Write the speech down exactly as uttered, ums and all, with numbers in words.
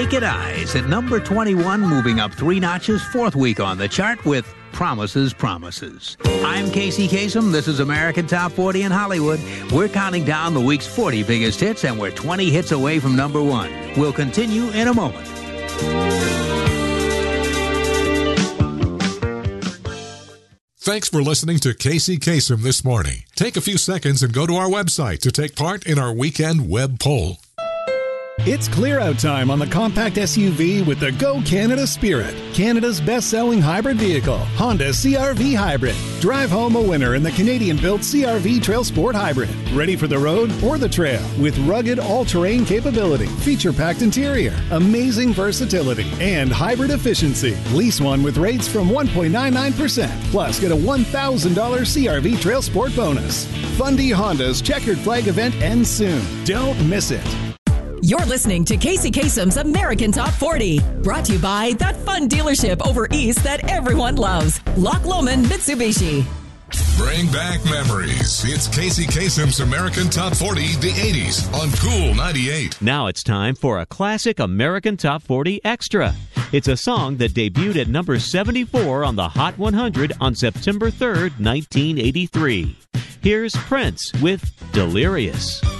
Naked Eyes at number twenty-one, moving up three notches, fourth week on the chart with Promises, Promises. I'm Casey Kasem. This is American Top forty in Hollywood. We're counting down the week's forty biggest hits, and we're twenty hits away from number one. We'll continue in a moment. Thanks for listening to Casey Kasem this morning. Take a few seconds and go to our website to take part in our weekend web poll. It's clear-out time on the compact S U V with the Go Canada Spirit, Canada's best-selling hybrid vehicle, Honda C R V Hybrid. Drive home a winner in the Canadian-built C R V Trail Sport Hybrid. Ready for the road or the trail with rugged all-terrain capability, feature-packed interior, amazing versatility, and hybrid efficiency. Lease one with rates from one point nine nine percent. Plus, get a one thousand dollars C R V Trail Sport bonus. Fundy Honda's Checkered Flag event ends soon. Don't miss it. You're listening to Casey Kasem's American Top forty, brought to you by that fun dealership over east that everyone loves, Loch Lomond Mitsubishi. Bring back memories. It's Casey Kasem's American Top forty, the eighties on Cool ninety-eight. Now it's time for a classic American Top forty Extra. It's a song that debuted at number seventy-four on the Hot one hundred on September third, nineteen eighty-three. Here's Prince with Delirious.